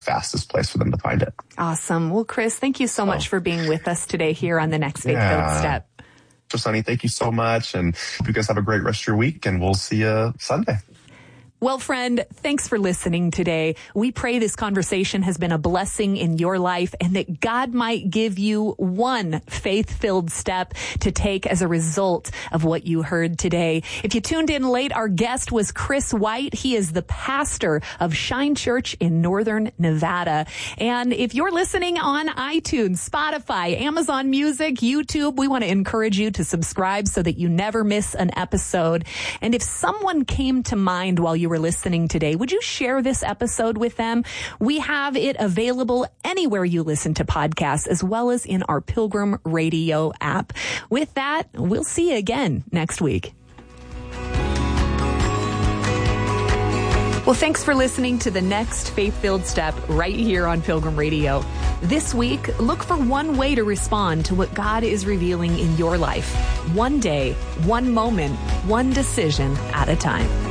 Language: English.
fastest place for them to find it. Awesome. Well, Chris, thank you so much for being with us today here on the Next Faith-Filled Step. So, Sonny, thank you so much, and hope you guys have a great rest of your week, and we'll see you Sunday. Well, friend, thanks for listening today. We pray this conversation has been a blessing in your life and that God might give you one faith-filled step to take as a result of what you heard today. If you tuned in late, our guest was Chris White. He is the pastor of Shine Church in Northern Nevada. And if you're listening on iTunes, Spotify, Amazon Music, YouTube, we want to encourage you to subscribe so that you never miss an episode. And if someone came to mind while you were listening today, would you share this episode with them? We have it available anywhere you listen to podcasts, as well as in our Pilgrim Radio app. With that, we'll see you again next week. Well, thanks for listening to the Next Faith-Filled Step right here on Pilgrim Radio. This week, look for one way to respond to what God is revealing in your life. One day, one moment, one decision at a time.